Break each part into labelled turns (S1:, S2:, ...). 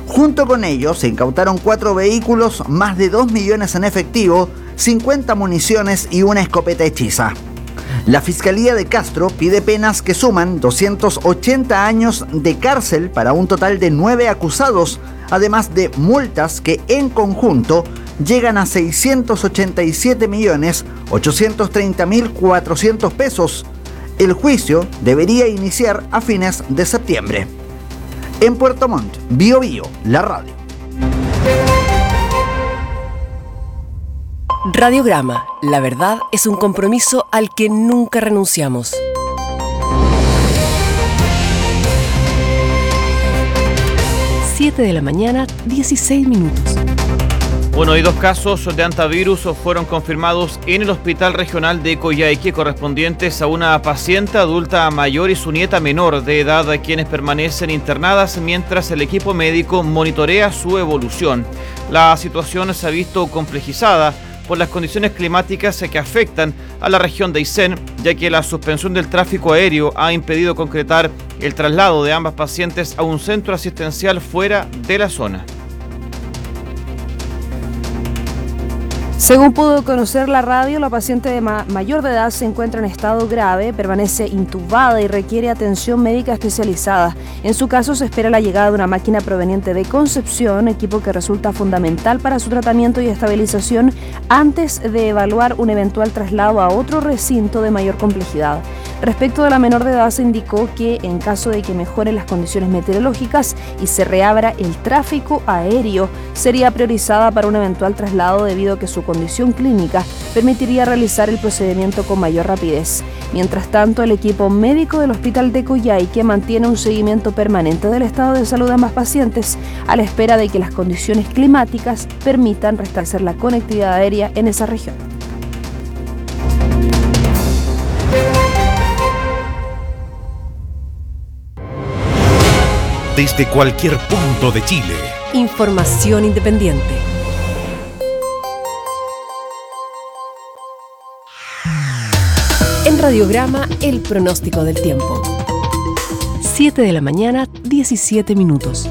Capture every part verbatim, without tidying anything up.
S1: Junto con ellos se incautaron cuatro vehículos, más de dos millones en efectivo, cincuenta municiones y una escopeta hechiza. La Fiscalía de Castro pide penas que suman doscientos ochenta años de cárcel para un total de nueve acusados, además de multas que en conjunto llegan a seiscientos ochenta y siete millones ochocientos treinta mil cuatrocientos pesos. El juicio debería iniciar a fines de septiembre. En Puerto Montt, Bio Bio, la radio.
S2: Radiograma, la verdad es un compromiso al que nunca renunciamos. siete de la mañana, dieciséis minutos.
S3: Bueno, hay dos casos de antivirus fueron confirmados en el Hospital Regional de Coyhaique, correspondientes a una paciente adulta mayor y su nieta menor de edad, quienes permanecen internadas mientras el equipo médico monitorea su evolución. La situación se ha visto complejizada por las condiciones climáticas que afectan a la región de Aysén, ya que la suspensión del tráfico aéreo ha impedido concretar el traslado de ambas pacientes a un centro asistencial fuera de la zona.
S4: Según pudo conocer la radio, la paciente de ma- mayor de edad se encuentra en estado grave, permanece intubada y requiere atención médica especializada. En su caso, se espera la llegada de una máquina proveniente de Concepción, equipo que resulta fundamental para su tratamiento y estabilización antes de evaluar un eventual traslado a otro recinto de mayor complejidad. Respecto de la menor de edad, se indicó que en caso de que mejoren las condiciones meteorológicas y se reabra el tráfico aéreo, sería priorizada para un eventual traslado debido a que su condición clínica permitiría realizar el procedimiento con mayor rapidez. Mientras tanto, el equipo médico del Hospital de Coyhaique mantiene un seguimiento permanente del estado de salud de ambas pacientes a la espera de que las condiciones climáticas permitan restablecer la conectividad aérea en esa región.
S5: Desde cualquier punto de Chile.
S2: Información independiente. En Radiograma, el pronóstico del tiempo. siete de la mañana, diecisiete minutos.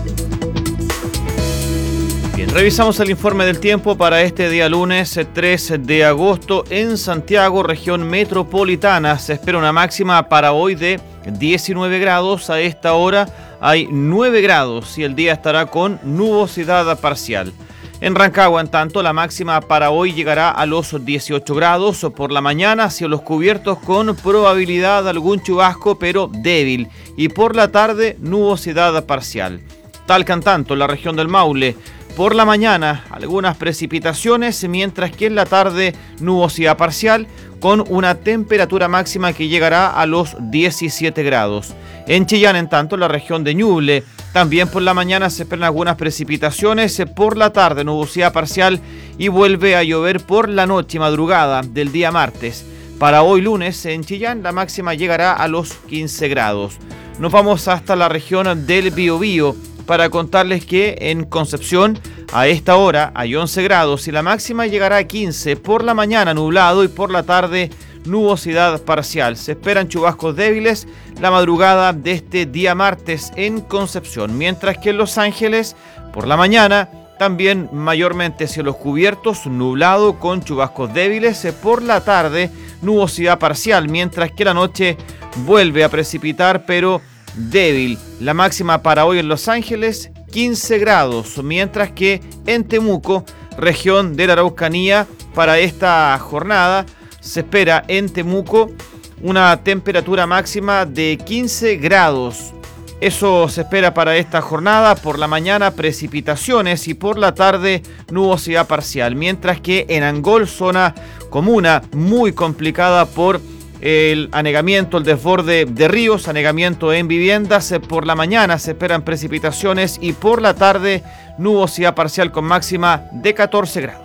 S3: Bien, revisamos el informe del tiempo para este día lunes tres de agosto. En Santiago, región metropolitana, se espera una máxima para hoy de diecinueve grados. A esta hora hay nueve grados y el día estará con nubosidad parcial. En Rancagua, en tanto, la máxima para hoy llegará a los dieciocho grados. Por la mañana, cielos cubiertos con probabilidad de algún chubasco, pero débil. Y por la tarde, nubosidad parcial. Talca, en tanto, la región del Maule. Por la mañana, algunas precipitaciones, mientras que en la tarde, nubosidad parcial, con una temperatura máxima que llegará a los diecisiete grados. En Chillán, en tanto, la región de Ñuble, también por la mañana se esperan algunas precipitaciones, por la tarde nubosidad parcial y vuelve a llover por la noche y madrugada del día martes. Para hoy lunes en Chillán la máxima llegará a los quince grados. Nos vamos hasta la región del Biobío para contarles que en Concepción a esta hora hay once grados y la máxima llegará a quince, por la mañana nublado y por la tarde nubosidad parcial. Se esperan chubascos débiles la madrugada de este día martes en Concepción, mientras que en Los Ángeles por la mañana también mayormente cielos cubiertos, nublado con chubascos débiles, por la tarde nubosidad parcial, mientras que la noche vuelve a precipitar pero débil. La máxima para hoy en Los Ángeles quince grados, mientras que en Temuco, región de la Araucanía, para esta jornada se espera en Temuco una temperatura máxima de quince grados. Eso se espera para esta jornada. Por la mañana precipitaciones y por la tarde nubosidad parcial. Mientras que en Angol, zona comuna muy complicada por el anegamiento, el desborde de ríos, anegamiento en viviendas. Por la mañana se esperan precipitaciones y por la tarde nubosidad parcial con máxima de catorce grados.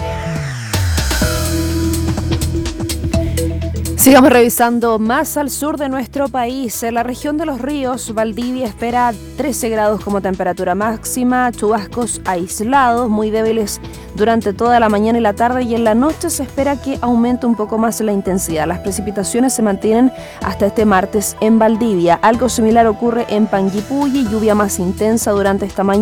S4: Sigamos revisando más al sur de nuestro país. En la región de Los Ríos, Valdivia espera trece grados como temperatura máxima, chubascos aislados muy débiles durante toda la mañana y la tarde, y en la noche se espera que aumente un poco más la intensidad. Las precipitaciones se mantienen hasta este martes en Valdivia. Algo similar ocurre en Panguipulli, lluvia más intensa durante esta mañana.